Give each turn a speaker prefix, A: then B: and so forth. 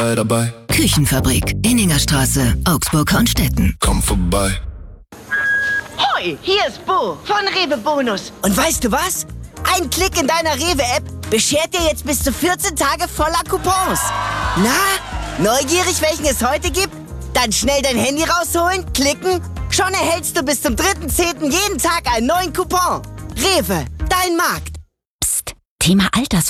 A: dabei.
B: Küchenfabrik, Inningerstraße, Augsburg-Hornstetten.
A: Komm vorbei.
C: Hoi, hier ist Bo von Rewe Bonus. Und weißt du was? Ein Klick in deiner Rewe-App beschert dir jetzt bis zu 14 Tage voller Coupons. Na, neugierig, welchen es heute gibt? Dann schnell dein Handy rausholen, klicken. Schon erhältst du bis zum 3.10. jeden Tag einen neuen Coupon. Rewe, dein Markt.
B: Psst, Thema